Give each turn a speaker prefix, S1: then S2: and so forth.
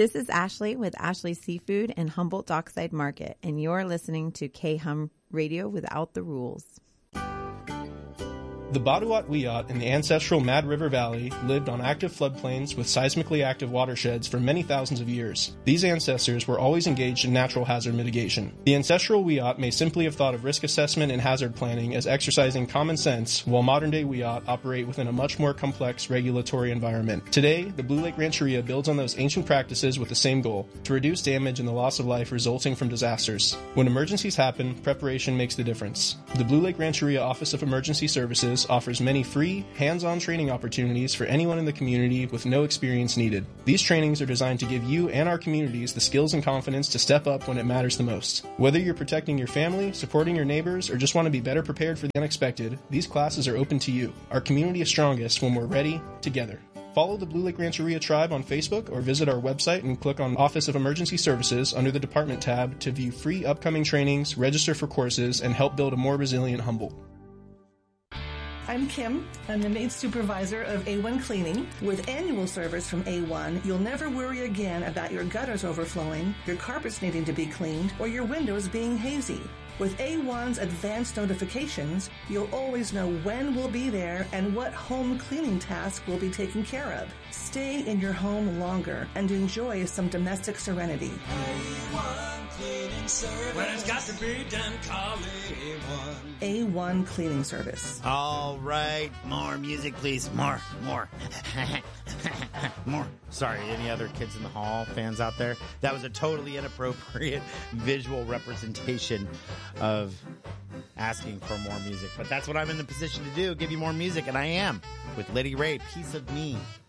S1: This is Ashley with Ashley Seafood and Humboldt Dockside Market, and you're listening to K-Hum Radio Without the Rules.
S2: The Baduat Wiyot in the ancestral Mad River Valley lived on active floodplains with seismically active watersheds for many thousands of years. These ancestors were always engaged in natural hazard mitigation. The ancestral Wiyot may simply have thought of risk assessment and hazard planning as exercising common sense, while modern-day Wiyot operate within a much more complex regulatory environment. Today, the Blue Lake Rancheria builds on those ancient practices with the same goal, to reduce damage and the loss of life resulting from disasters. When emergencies happen, preparation makes the difference. The Blue Lake Rancheria Office of Emergency Services offers many free, hands-on training opportunities for anyone in the community with no experience needed. These trainings are designed to give you and our communities the skills and confidence to step up when it matters the most. Whether you're protecting your family, supporting your neighbors, or just want to be better prepared for the unexpected, these classes are open to you. Our community is strongest when we're ready, together. Follow the Blue Lake Rancheria Tribe on Facebook or visit our website and click on Office of Emergency Services under the Department tab to view free upcoming trainings, register for courses, and help build a more resilient Humboldt.
S3: I'm Kim. I'm the maid supervisor of A1 Cleaning. With annual service from A1, you'll never worry again about your gutters overflowing, your carpets needing to be cleaned, or your windows being hazy. With A1's advanced notifications, you'll always know when we'll be there and what home cleaning task will be taken care of. Stay in your home longer and enjoy some domestic serenity.
S4: A1 Cleaning Service. When it's got to be done, call A1.
S3: A1 Cleaning Service.
S5: All right, more music, please. More. More. Sorry, any other kids in the hall, fans out there? That was a totally inappropriate visual representation of asking for more music. But that's what I'm in the position to do, give you more music, and I am, with Liddy Ray, Piece of Me.